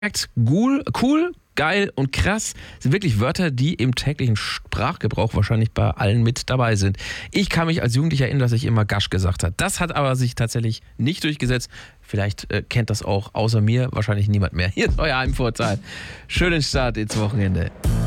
Cool, geil und krass sind wirklich Wörter, die im täglichen Sprachgebrauch wahrscheinlich bei allen mit dabei sind. Ich kann mich als Jugendlicher erinnern, dass ich immer Gasch gesagt habe. Das hat aber sich tatsächlich nicht durchgesetzt. Vielleicht kennt das auch außer mir wahrscheinlich niemand mehr. Hier ist euer Heimvorteil. Schönen Start ins Wochenende.